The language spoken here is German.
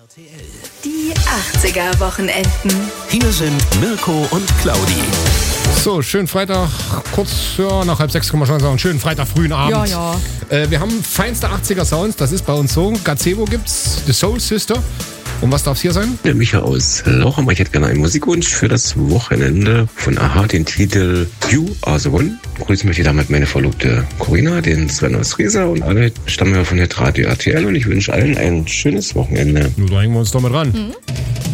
Die 80er-Wochenenden. Hier sind Mirko und Claudi. So, schönen Freitag, kurz nach 5:30 kann man schon sagen, schönen Freitag, frühen Abend. Ja. Wir haben feinste 80er-Sounds, das ist bei uns so. Gazebo gibt's, The Soul Sister. Und was darf's hier sein? Der Micha aus Lauchhammer. Ich hätte gerne einen Musikwunsch für das Wochenende von a-ha, den Titel You Are the One. Grüßen möchte ich damit meine Verlobte Corinna, den Sven aus Riesa und alle stammen ja von der Radio RTL und ich wünsche allen ein schönes Wochenende. Nun, da hängen wir uns doch mit ran.